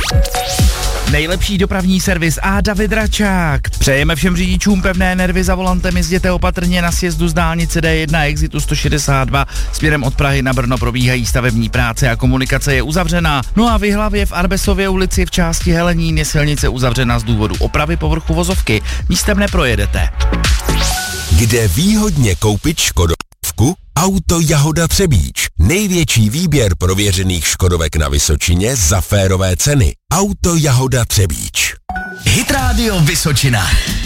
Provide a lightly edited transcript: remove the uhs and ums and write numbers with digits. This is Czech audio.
Nejlepší dopravní servis a David Račák. Přejeme všem řidičům pevné nervy za volantem, jezděte opatrně na sjezdu z dálnice D1 exitu 162. Směrem od Prahy na Brno probíhají stavební práce a komunikace je uzavřená. No a v Jihlavě v Arbesově ulici v části Helenín je silnice uzavřena z důvodu opravy povrchu vozovky. Místem neprojedete. Kde výhodně koupit škodovku? Auto Jahoda Třebíč. Největší výběr prověřených škodovek na Vysočině za férové ceny. Auto Jahoda Třebíč. Hit Radio Vysočina.